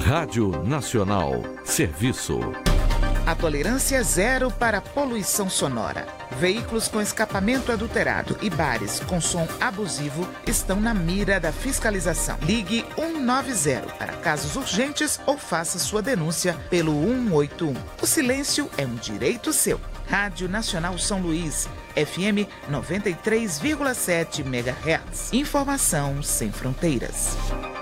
Rádio Nacional. Serviço. A tolerância é zero para poluição sonora. Veículos com escapamento adulterado e bares com som abusivo estão na mira da fiscalização. Ligue 190 para casos urgentes ou faça sua denúncia pelo 181. O silêncio é um direito seu. Rádio Nacional São Luís, FM 93,7 MHz. Informação sem fronteiras.